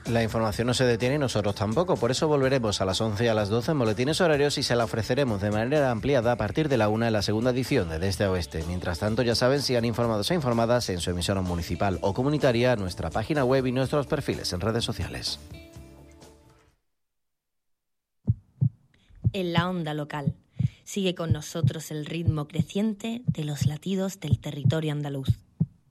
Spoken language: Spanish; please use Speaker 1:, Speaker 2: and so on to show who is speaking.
Speaker 1: La información no se detiene y nosotros tampoco, por eso volveremos a las 11 y a las 12 en boletines horarios y se la ofreceremos de manera ampliada a partir de la 1 en la segunda edición de De Este a Oeste. Mientras tanto, ya saben, sigan informados e informadas en su emisora municipal o comunitaria, nuestra página web y nuestros perfiles en redes sociales.
Speaker 2: En la onda local, sigue con nosotros el ritmo creciente de los latidos del territorio andaluz.